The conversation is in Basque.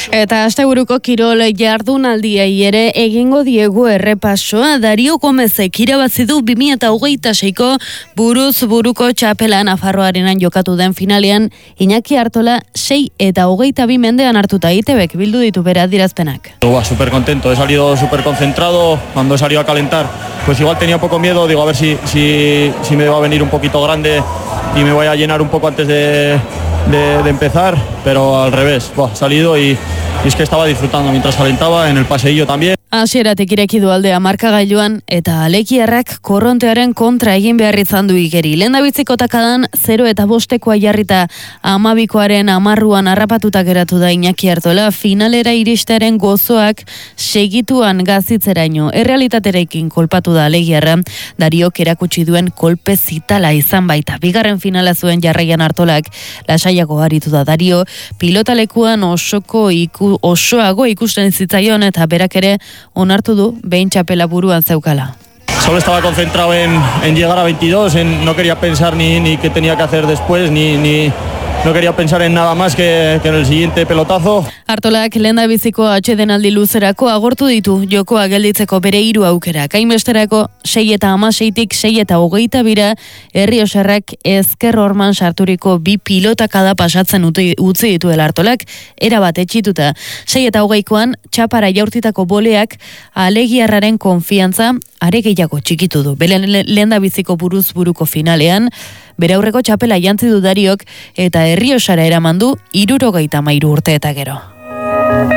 Eta asteburuko kirol jardunaldiei ere egingo diegu errepasoa. Dario Gomezek irabazi du 2026ko buruz buruko txapela Nafarroarenan jokatu den finalean Iñaki Artola 6 eta 22 mendean hartuta ITBek bildu ditu bere adierazpenak. Súper contento, he salido súper concentrado. Cuando he salido a calentar, pues igual tenía un poco miedo, digo a ver si me va a venir un poquito grande y me voy a llenar un poco antes de empezar, pero al revés, he salido y es que estaba disfrutando mientras calentaba en el paseillo también. Hasieratik ireki du aldea markagailuan eta alekiarrak korrontearen kontra egin behar izan du igeri. Lehendabiziko takadan 0 eta 5 jarrita 12koaren 10 harrapatuta geratu da Iñaki Artola. Finalera iristearen gozoak segituan gazitzeraino. Errealitaterekin kolpatu da alegiarra. Dariok erakutsi duen kolpe zitala izan baita. Bigarren finala zuen jarraian Artolak lasaiago aritu da Dario. Pilotalekuan osoago ikusten zitzaion eta berak ere onartu du behin txapela buruan zeukala. Solo estaba concentrado en llegar a 22, no quería pensar ni qué tenía que hacer después, ni no quería pensar en nada más que en el siguiente pelotazo. Artolak lehendabiziko atsedenaldi luzerako agortu ditu jokoa gelditzeko bere 3 aukerak. Hainbesterako 6 eta 16tik 6 eta 22 Errioxarrak ezker horman sarturiko 2 pilotakada pasatzen utzi dituela Artolak, erabat etxituta. 6 eta 20koan txapara jaurtitako boleak alegiarraren konfiantza are gehiago txikitu du. Lehendabiziko buruz buruko finalean, bere aurreko txapela jantzi du Dariok eta Errioxara eraman du 73 urte eta gero.